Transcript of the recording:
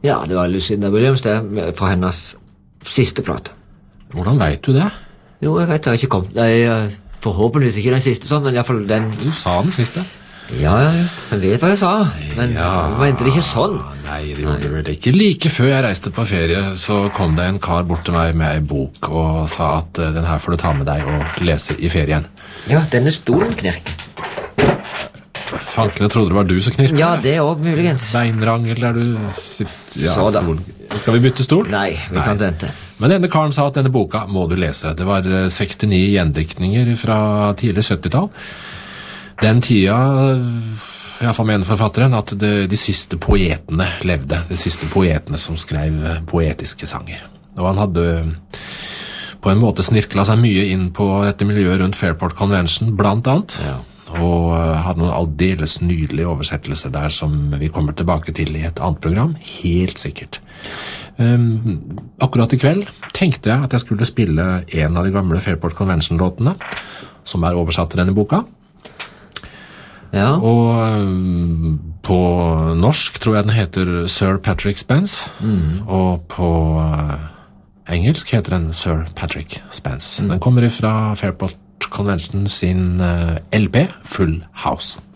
Ja, det var Lucinda Williams det, fra hennes siste plate. Hvordan vet du det? Jo, jeg vet det har ikke kommet. Det er forhåpentligvis ikke den siste sånn, men i hvert fall den. Du sa den siste. Ja, jeg vet hva jeg sa, men jeg mente det ikke sånn. Nei, det gjorde det vel ikke. Like før jeg reiste på ferie, så kom det en kar bort til meg med en bok og sa at den her får du ta med deg og lese i ferien. Ja, denne stolen knirker. Fanken, jeg trodde det var du som knirket. Ja, det er også muligens. Beinrangel der du sitter. Ja, Så da. stol. Skal vi bytte stol? Nei, vi kan vente. Men denne karen sa at denne boka må du lese. Det var 69 gjendiktninger fra tidlig 70-tall. Den tida, i hvert fall mener forfatteren, at de siste poetene levde. De siste poetene som skrev poetiske sanger. Og han hadde på en måte snirklet seg mye inn på dette miljøet rundt Fairport Convention, blant annet. Ja. Og hadde noen aldeles nydelige oversettelser der som vi kommer tilbake til i et annet program, helt sikkert. Akkurat i kveld tenkte jeg at jeg skulle spille en av de gamle Fairport Convention-låtene, som er oversatt til denne boka. Ja. Og på norsk tror jeg den heter Sir Patrick Spence, og på engelsk heter den Sir Patrick Spence. Den kommer ifra Fairport Convention sin LP Full House.